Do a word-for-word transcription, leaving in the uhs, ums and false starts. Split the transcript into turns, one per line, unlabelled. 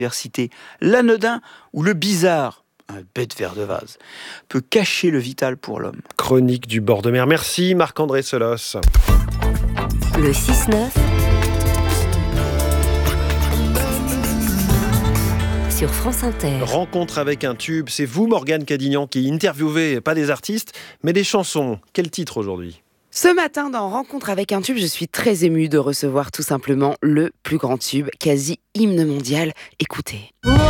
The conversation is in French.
diversité, l'anodin ou le bizarre, un bête vert de vase, peut cacher le vital pour l'homme.
Chronique du bord de mer. Merci Marc-André Selos.
Le six neuf sur France Inter.
Rencontre avec un tube, c'est vous Morgane Cadignan qui interviewez pas des artistes mais des chansons. Quel titre aujourd'hui ?
Ce matin, dans Rencontre avec un tube, je suis très émue de recevoir tout simplement le plus grand tube, quasi hymne mondial. Écoutez.
Oh,